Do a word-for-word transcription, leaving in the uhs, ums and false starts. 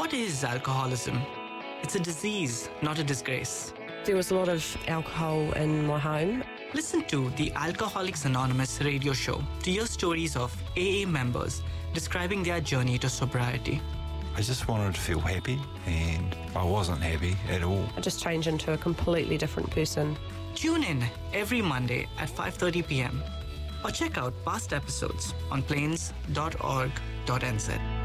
What is alcoholism? It's a disease, not a disgrace. There was a lot of alcohol in my home. Listen to the Alcoholics Anonymous radio show to hear stories of A A members describing their journey to sobriety. I just wanted to feel happy, and I wasn't happy at all. I just changed into a completely different person. Tune in every Monday at five thirty p.m. or check out past episodes on plains dot org dot n z.